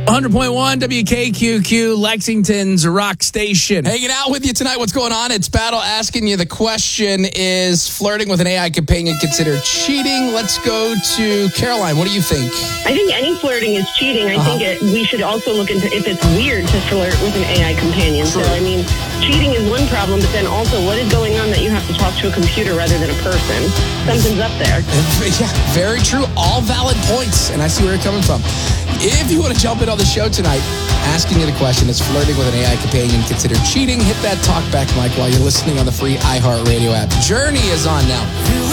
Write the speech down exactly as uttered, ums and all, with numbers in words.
one hundred point one W K Q Q, Lexington's rock station. Hanging out with you tonight. What's going on? It's Battle asking you. The question is, flirting with an A I companion considered cheating? Let's go to Caroline. What do you think? I think any flirting is cheating. I Uh-huh. think it, we should also look into if it's weird to flirt with an A I companion. True. So, I mean, cheating is one problem, but then also what is going on that you have to talk to a computer rather than a person? Something's up there. Yeah, very true. All valid points, and I see where you're coming from. If you want to jump in on the show tonight, asking you the question, is flirting with an A I companion considered cheating? Hit that talk back mic while you're listening on the free iHeartRadio app. Journey is on now.